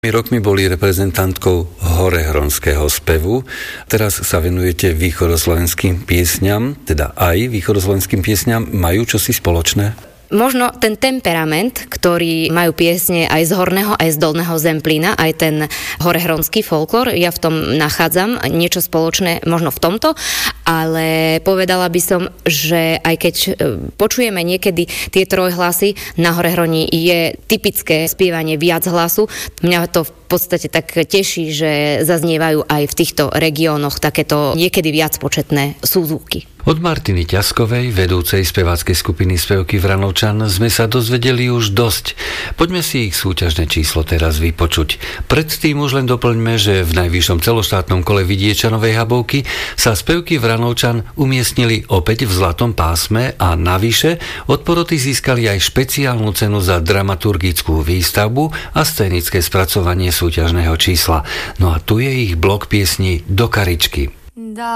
Rokmi boli reprezentantkou horehronského spevu. Teraz sa venujete východoslovenským piesňam, teda aj východoslovenským piesňam. Majú čosi spoločné? Možno ten temperament, ktorý majú piesne aj z horného, aj z dolného Zemplína, aj ten horehronský folklór, ja v tom nachádzam niečo spoločné možno v tomto, ale povedala by som, že aj keď počujeme niekedy tie trojhlasy, na Horehroni je typické spievanie viac hlasu. Mňa to v podstate tak teší, že zaznievajú aj v týchto regiónoch takéto niekedy viac početné súzvuky. Od Martiny Ťaskovej, vedúcej speváckej skupiny Spevky Vranovčan, sme sa dozvedeli už dosť. Poďme si ich súťažné číslo teraz vypočuť. Predtým už len doplňme, že v najvyššom celoštátnom kole Vidiečanovej Habovky sa Spevky Vranovčan umiestnili opäť v zlatom pásme a navyše od poroty získali aj špeciálnu cenu za dramaturgickú výstavbu a scénické spracovanie súťažného čísla. No a tu je ich blok piesni Do Karičky.